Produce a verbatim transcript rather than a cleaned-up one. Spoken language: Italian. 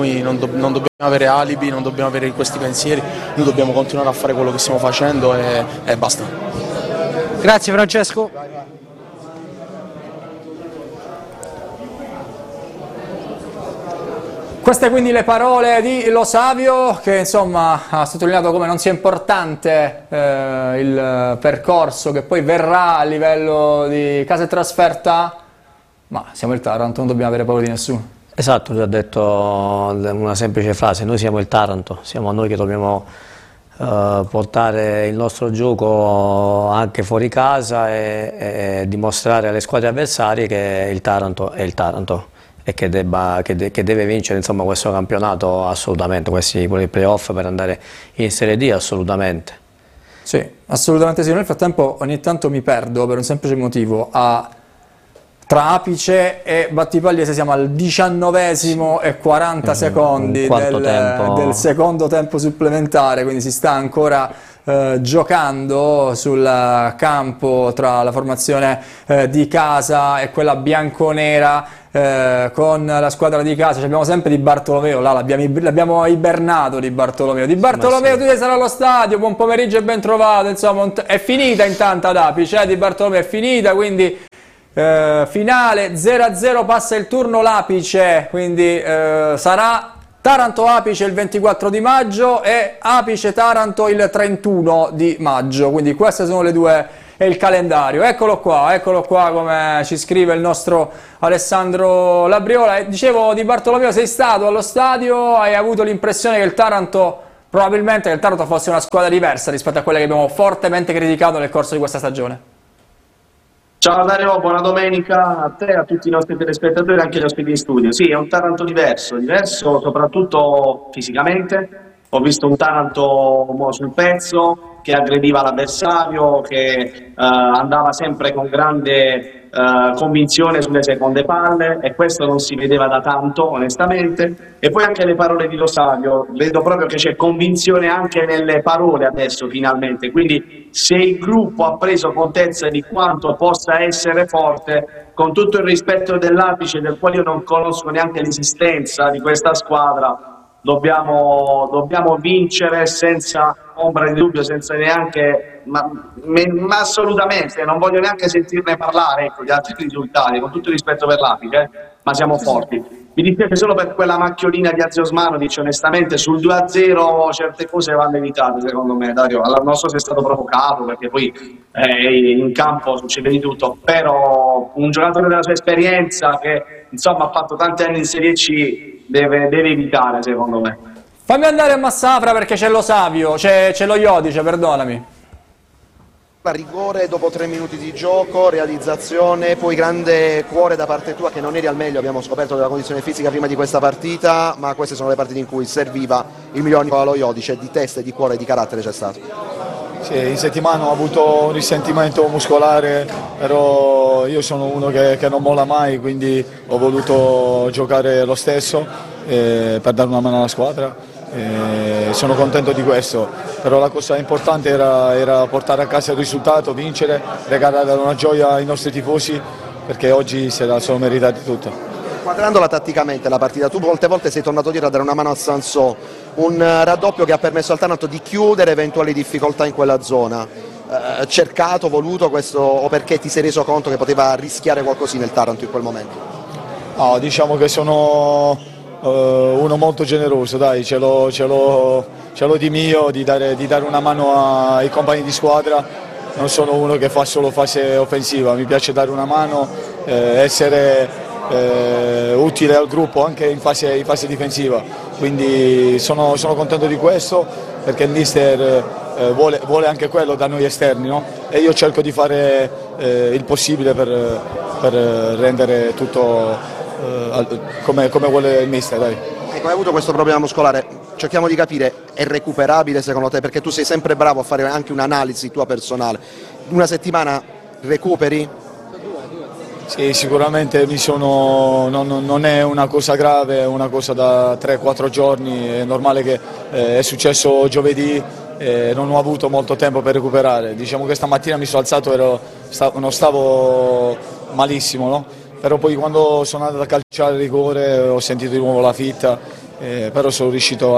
noi non, do non dobbiamo avere alibi, non dobbiamo avere questi pensieri, noi dobbiamo continuare a fare quello che stiamo facendo e, e basta. Grazie Francesco. Queste quindi le parole di Lo Savio, che insomma ha sottolineato come non sia importante eh, il percorso che poi verrà a livello di casa e trasferta, ma siamo il Taranto, non dobbiamo avere paura di nessuno. Esatto, lui ha detto una semplice frase: noi siamo il Taranto, siamo noi che dobbiamo eh, portare il nostro gioco anche fuori casa e, e dimostrare alle squadre avversarie che il Taranto è il Taranto e che, debba, che, de, che deve vincere insomma, questo campionato assolutamente, questi playoff per andare in Serie D assolutamente. Sì, assolutamente sì. Nel frattempo ogni tanto mi perdo per un semplice motivo, a, tra Apice e Battipagliese siamo al diciannovesimo e quaranta secondi del, del secondo tempo supplementare, quindi si sta ancora Eh, giocando sul campo tra la formazione eh, di casa e quella bianconera eh, con la squadra di casa. Ci abbiamo sempre Di Bartolomeo, là l'abbiamo ibernato Di Bartolomeo. Di Bartolomeo, tu devi stare allo stadio, buon pomeriggio e ben trovato, insomma è finita intanto ad Apice, eh, Di Bartolomeo è finita, quindi eh, finale zero a zero, passa il turno l'Apice, quindi eh, sarà Taranto-Apice il ventiquattro di maggio e Apice-Taranto il trentuno di maggio, quindi queste sono le due e il calendario. Eccolo qua, eccolo qua come ci scrive il nostro Alessandro Labriola. E dicevo, Di Bartolomeo, sei stato allo stadio, hai avuto l'impressione che il Taranto, probabilmente che il Taranto fosse una squadra diversa rispetto a quella che abbiamo fortemente criticato nel corso di questa stagione? Ciao Dario, buona domenica a te, a tutti i nostri telespettatori e anche agli ospiti in studio. Sì, è un Taranto diverso, diverso soprattutto fisicamente. Ho visto un Taranto sul pezzo, che aggrediva l'avversario, che eh, andava sempre con grande eh, convinzione sulle seconde palle, e questo non si vedeva da tanto onestamente. E poi anche le parole di Lo Savio, vedo proprio che c'è convinzione anche nelle parole adesso finalmente, quindi se il gruppo ha preso contezza di quanto possa essere forte, con tutto il rispetto dell'Apice, del quale io non conosco neanche l'esistenza di questa squadra, Dobbiamo, dobbiamo vincere senza ombra di dubbio, senza neanche, ma, ma assolutamente, non voglio neanche sentirne parlare, ecco, di altri risultati, con tutto il rispetto per l'Apice, eh, ma siamo forti. Mi dispiace solo per quella macchiolina di Azio Osmanovic, onestamente sul due a zero certe cose vanno evitate secondo me, Dario. Allora, non so se è stato provocato, perché poi eh, in campo succede di tutto, però un giocatore della sua esperienza che insomma ha fatto tanti anni in Serie C deve, deve evitare secondo me. Fammi andare a Massafra perché c'è Lo Savio, c'è lo Iodice, perdonami. Rigore dopo tre minuti di gioco, realizzazione, poi grande cuore da parte tua, che non eri al meglio, abbiamo scoperto della condizione fisica prima di questa partita, ma queste sono le partite in cui serviva il miglior Nicola Iodice, di testa, di cuore e di carattere c'è stato. Sì, in settimana ho avuto un risentimento muscolare, però io sono uno che, che non molla mai, quindi ho voluto giocare lo stesso eh, per dare una mano alla squadra. Eh, sono contento di questo, però la cosa importante era, era portare a casa il risultato, vincere, regalare una gioia ai nostri tifosi, perché oggi se la sono meritati tutta. Quadrandola tatticamente la partita, tu molte volte sei tornato dietro a dare una mano a Sansò, un raddoppio che ha permesso al Taranto di chiudere eventuali difficoltà in quella zona. Eh, cercato, voluto questo, o perché ti sei reso conto che poteva rischiare qualcosina il Taranto in quel momento? No, diciamo che sono Uh, uno molto generoso, dai, ce l'ho di mio, di dare, di dare una mano ai compagni di squadra. Non sono uno che fa solo fase offensiva, mi piace dare una mano, eh, essere eh, utile al gruppo anche in fase, in fase difensiva, quindi sono, sono contento di questo, perché il mister eh, vuole, vuole anche quello da noi esterni, no? E io cerco di fare eh, il possibile per, per rendere tutto Come, come vuole il mister, dai. Ecco, hai avuto questo problema muscolare, cerchiamo di capire, è recuperabile secondo te? Perché tu sei sempre bravo a fare anche un'analisi tua personale. Una settimana recuperi? Sì, sicuramente mi sono, non, non è una cosa grave, è una cosa da tre quattro giorni, è normale che eh, è successo giovedì, eh, non ho avuto molto tempo per recuperare. Diciamo che stamattina mi sono alzato, ero, stavo, non stavo malissimo, no? Però poi quando sono andato a calciare il rigore ho sentito di nuovo la fitta eh, però sono riuscito